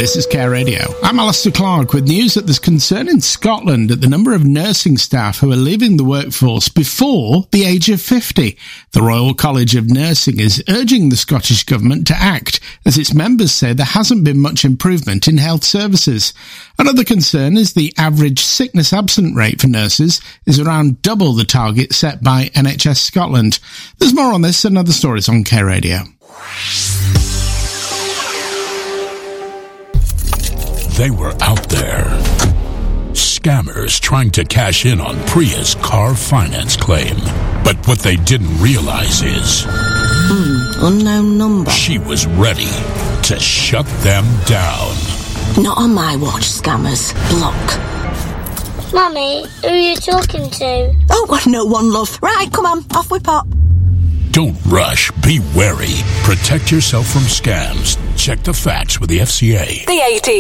This is Care Radio. I'm Alistair Clark with news that there's concern in Scotland at the number of nursing staff who are leaving the workforce before the age of 50. The Royal College of Nursing is urging the Scottish Government to act, as its members say there hasn't been much improvement in health services. Another concern is the average sickness absent rate for nurses is around double the target set by NHS Scotland. There's more on this and other stories on Care Radio. They were out there. Scammers trying to cash in on Priya's car finance claim. But what they didn't realize is... unknown number. She was ready to shut them down. Not on my watch, scammers. Block. Mummy, who are you talking to? Oh, no one, love. Right, come on, off we pop. Don't rush. Be wary. Protect yourself from scams. Check the facts with the FCA. The AT